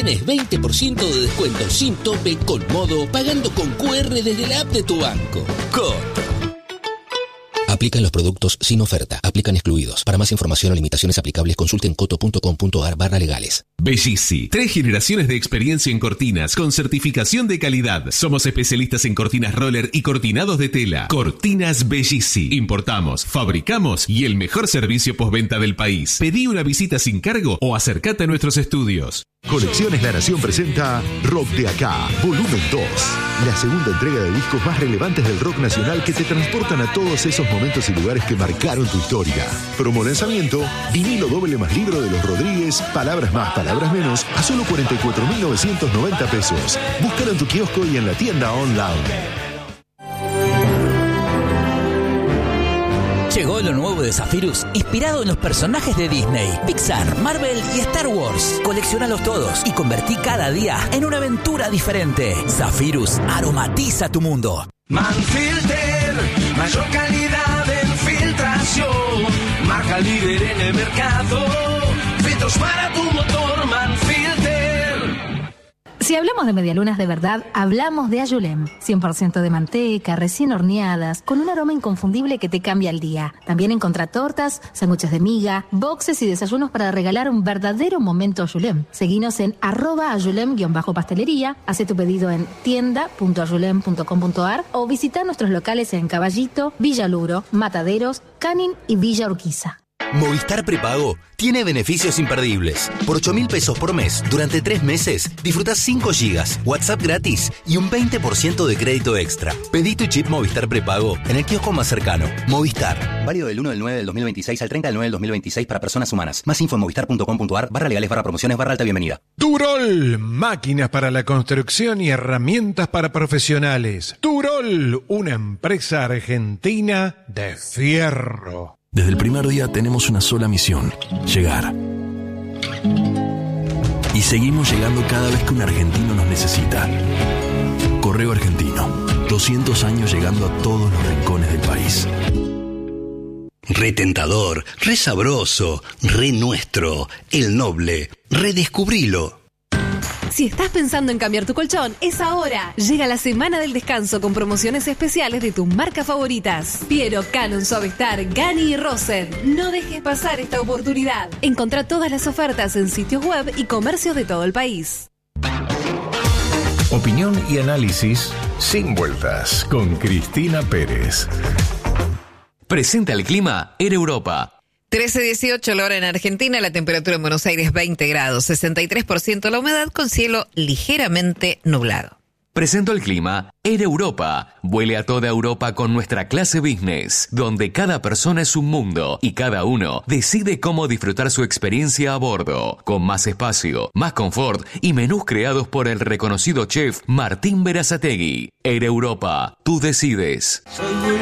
Tienes 20% de descuento sin tope con Modo pagando con QR desde la app de tu banco. Coto. Aplican los productos sin oferta. Aplican excluidos. Para más información o limitaciones aplicables, consulten coto.com.ar/legales. Bellissi. 3 generaciones de experiencia en cortinas con certificación de calidad. Somos especialistas en cortinas roller y cortinados de tela. Cortinas Bellissi. Importamos, fabricamos y el mejor servicio postventa del país. Pedí una visita sin cargo o acércate a nuestros estudios. Colecciones La Nación presenta Rock de Acá, volumen 2. La segunda entrega de discos más relevantes del rock nacional que te transportan a todos esos momentos y lugares que marcaron tu historia. Promo lanzamiento, vinilo doble más libro de los Rodríguez, palabras más, palabras menos, a solo 44.990 pesos. Búscalo en tu kiosco y en la tienda online. Llegó lo nuevo de Zephyrus, inspirado en los personajes de Disney, Pixar, Marvel y Star Wars. Colecciónalos todos y convertí cada día en una aventura diferente. Zephyrus aromatiza tu mundo. Manfilter, mayor calidad en filtración. Marca líder en el mercado. Filtros para tu motor, Manfilter. Si hablamos de medialunas de verdad, hablamos de Ayulem. 100% de manteca, recién horneadas, con un aroma inconfundible que te cambia el día. También encontrá tortas, sándwiches de miga, boxes y desayunos para regalar un verdadero momento Ayulem. Seguinos en @ayulem_pastelería, hace tu pedido en tienda.ayulem.com.ar o visita nuestros locales en Caballito, Villa Luro, Mataderos, Canin y Villa Urquiza. Movistar Prepago tiene beneficios imperdibles. Por 8.000 pesos por mes, durante 3 meses, disfrutás 5 gigas, WhatsApp gratis y un 20% de crédito extra. Pedí tu chip Movistar Prepago en el kiosco más cercano. Movistar. Válido del 1/9/2026 al 30/9/2026 para personas humanas. Más info en movistar.com.ar/legales/promociones/alta bienvenida. Turol, máquinas para la construcción y herramientas para profesionales. Turol, una empresa argentina de fierro. Desde el primer día tenemos una sola misión: llegar. Y seguimos llegando cada vez que un argentino nos necesita. Correo Argentino, 200 años llegando a todos los rincones del país. Re tentador, re sabroso, re nuestro, el noble. Redescubrilo. Si estás pensando en cambiar tu colchón, es ahora. Llega la semana del descanso con promociones especiales de tus marcas favoritas. Piero, Canon, Suavestar, Gani y Rosen. No dejes pasar esta oportunidad. Encontrá todas las ofertas en sitios web y comercios de todo el país. Opinión y análisis sin vueltas con Cristina Pérez. Presenta el clima en Europa. 13:18 la hora en Argentina, la temperatura en Buenos Aires 20 grados, 63% la humedad con cielo ligeramente nublado. Presento el clima en Europa. Vuele a toda Europa con nuestra clase business, donde cada persona es un mundo y cada uno decide cómo disfrutar su experiencia a bordo, con más espacio, más confort y menús creados por el reconocido chef Martín Berazategui. En Europa, tú decides.